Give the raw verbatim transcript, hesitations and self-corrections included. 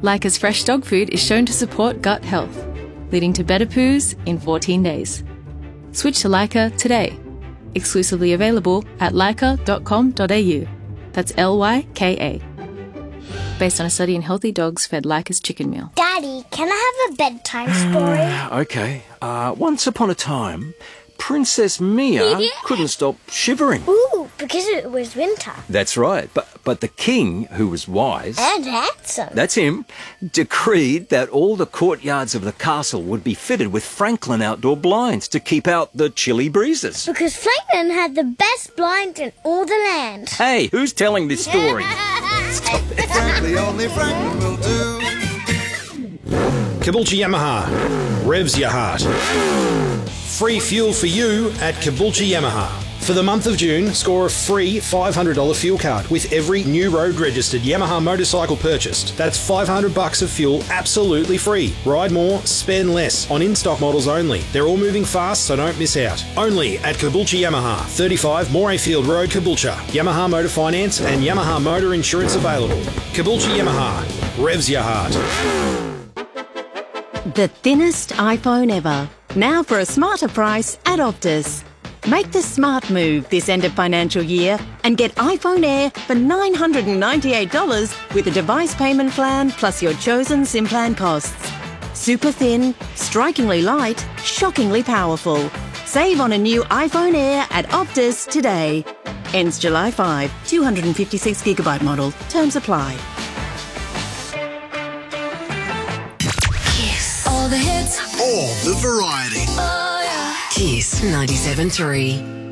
Leica's fresh dog food is shown to support gut health, leading to better poos in fourteen days. Switch to Leica today. Exclusively available at leica dot com dot a u. That's L Y K A. Based on a study in healthy dogs fed Leica's chicken meal. Daddy, can I have a bedtime story? Okay. Uh, once upon a time, Princess Mia couldn't stop shivering. Ooh, because it was winter. That's right. But but the king, who was wise, And handsome. that's him, decreed that all the courtyards of the castle would be fitted with Franklin outdoor blinds to keep out the chilly breezes. Because Franklin had the best blinds in all the land. Hey, who's telling this story? Frankly, only Franklin will do. Caboolture Yamaha. Revs your heart. Free fuel for you at Caboolture Yamaha. For the month of June, score a free five hundred dollars fuel card with every new road-registered Yamaha motorcycle purchased. That's five hundred bucks of fuel absolutely free. Ride more, spend less on in-stock models only. They're all moving fast, so don't miss out. Only at Caboolture Yamaha, thirty-five Morayfield Road, Caboolture. Yamaha Motor Finance and Yamaha Motor Insurance available. Caboolture Yamaha. Revs your heart. The thinnest iPhone ever. Now for a smarter price at Optus. Make the smart move this end of financial year and get iPhone Air for nine hundred ninety-eight dollars with a device payment plan plus your chosen SIM plan costs. Super thin, strikingly light, shockingly powerful. Save on a new iPhone Air at Optus today. Ends July fifth. two hundred fifty-six gigabyte model. Terms apply. Kiss. All the hits. All the variety. Oh, yeah. Kiss ninety-seven point three.